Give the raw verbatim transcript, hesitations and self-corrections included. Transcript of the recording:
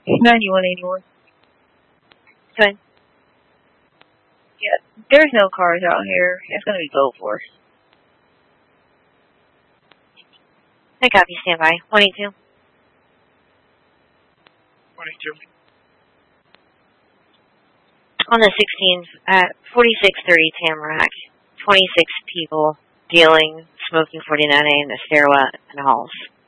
ninety-one eighty-one. Good. Yeah, there's no cars out here. It's going to be Gulf Force. I copy, stand by. one eight two. one eight two. On the sixteenth at forty-six thirty Tamarack, twenty-six people dealing, smoking forty-nine A in the stairwell and halls.